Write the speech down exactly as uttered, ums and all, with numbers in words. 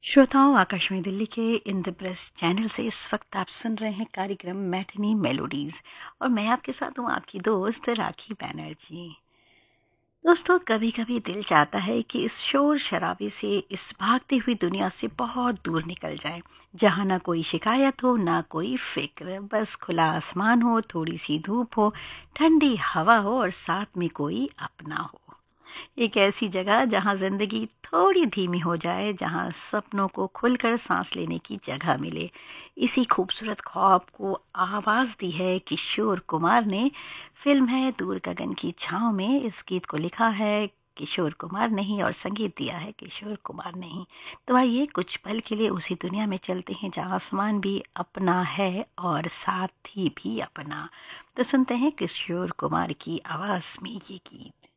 श्रोताओं, आकाशवाणी दिल्ली के इंद्रप्रस्थ चैनल से इस वक्त आप सुन रहे हैं कार्यक्रम मैथिली मेलोडीज और मैं आपके साथ हूँ, आपकी दोस्त राखी बैनर्जी। दोस्तों, कभी कभी दिल चाहता है कि इस शोर शराबे से, इस भागती हुई दुनिया से बहुत दूर निकल जाए, जहाँ ना कोई शिकायत हो, ना कोई फिक्र, बस खुला आसमान हो, थोड़ी सी धूप हो, ठंडी हवा हो और साथ में कोई अपना हो। एक ऐसी जगह जहां जिंदगी थोड़ी धीमी हो जाए, जहां सपनों को खुलकर सांस लेने की जगह मिले। इसी खूबसूरत ख्वाब को आवाज दी है किशोर कुमार ने। फिल्म है दूर गगन की छांव में। इस गीत को लिखा है किशोर कुमार ने ही और संगीत दिया है किशोर कुमार ने ही। तो आइए कुछ पल के लिए उसी दुनिया में चलते हैं जहां आसमान भी अपना है और साथी भी अपना। तो सुनते हैं किशोर कुमार की आवाज में ये गीत।